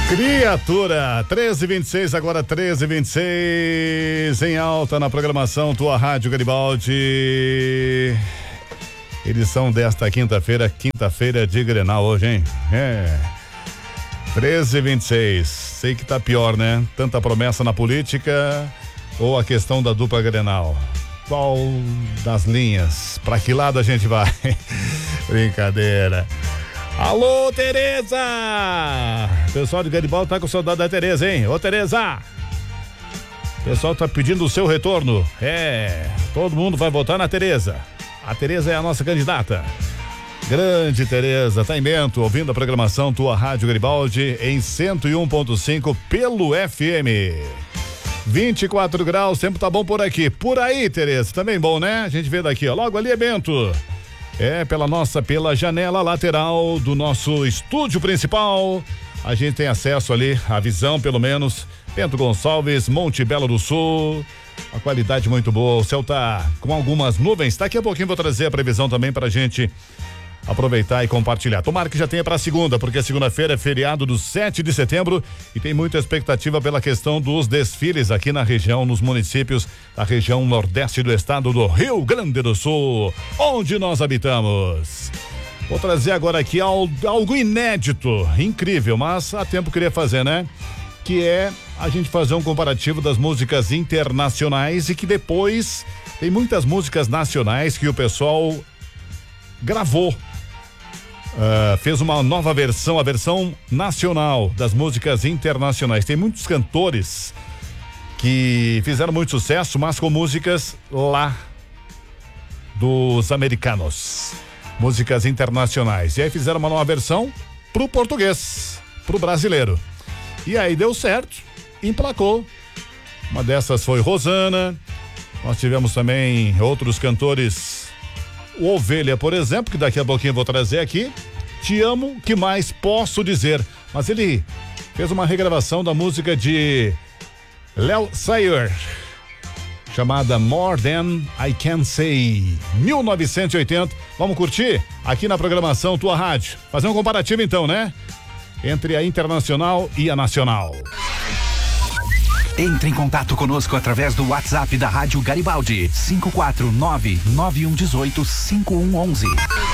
Criatura, 13h26, agora 13h26, em alta na programação Tua Rádio Garibaldi. Edição desta quinta-feira de Grenal hoje, hein? 13h26, sei que tá pior, né? Tanta promessa na política ou a questão da dupla Grenal? Qual das linhas? Pra que lado a gente vai? Brincadeira. Alô, Tereza! O pessoal de Garibaldi tá com saudade da Tereza, hein? Ô, Tereza! O pessoal tá pedindo o seu retorno. Todo mundo vai votar na Tereza. A Tereza é a nossa candidata. Grande Tereza, tá em Bento, ouvindo a programação Tua Rádio Garibaldi em 101.5 pelo FM. 24 graus, tempo tá bom por aqui. Por aí, Tereza, também bom, né? A gente vê daqui, ó. Logo ali é Bento. Pela janela lateral do nosso estúdio principal, a gente tem acesso ali, a visão pelo menos, Bento Gonçalves, Monte Belo do Sul, a qualidade muito boa, o céu tá com algumas nuvens, daqui a pouquinho vou trazer a previsão também pra gente aproveitar e compartilhar. Tomara que já tenha para segunda, porque segunda-feira é feriado do 7 de setembro e tem muita expectativa pela questão dos desfiles aqui na região, nos municípios da região nordeste do estado do Rio Grande do Sul, onde nós habitamos. Vou trazer agora aqui algo inédito, incrível, mas há tempo queria fazer, né? Que é a gente fazer um comparativo das músicas internacionais e que depois tem muitas músicas nacionais que o pessoal gravou. Fez uma nova versão, a versão nacional das músicas internacionais. Tem muitos cantores que fizeram muito sucesso, mas com músicas lá dos americanos, músicas internacionais. E aí fizeram uma nova versão pro português, pro brasileiro. E aí deu certo, emplacou. Uma dessas foi Rosana. Nós tivemos também outros cantores, o Ovelha, por exemplo, que daqui a pouquinho eu vou trazer aqui. Te amo, que mais posso dizer? Mas ele fez uma regravação da música de Léo Sayer, chamada More Than I Can Say, 1980. Vamos curtir aqui na programação Tua Rádio. Fazer um comparativo então, né? Entre a internacional e a nacional. Entre em contato conosco através do WhatsApp da Rádio Garibaldi, 549-9118-5111.